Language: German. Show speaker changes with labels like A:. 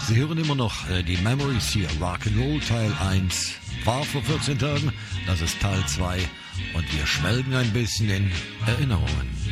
A: Sie hören immer noch die Memories hier, Rock'n'Roll Teil 1 war vor 14 Tagen, das ist Teil 2 und wir schwelgen ein bisschen in Erinnerungen.